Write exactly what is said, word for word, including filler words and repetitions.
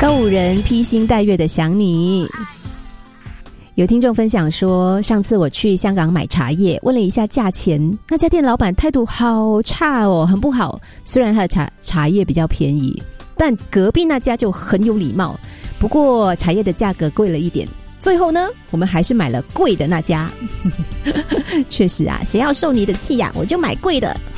高五人披星戴月的想你。有听众分享说，上次我去香港买茶叶，问了一下价钱，那家店老板态度好差哦，很不好。虽然他的茶茶叶比较便宜，但隔壁那家就很有礼貌，不过茶叶的价格贵了一点。最后呢，我们还是买了贵的那家。确实啊，谁要受你的气呀、啊，我就买贵的。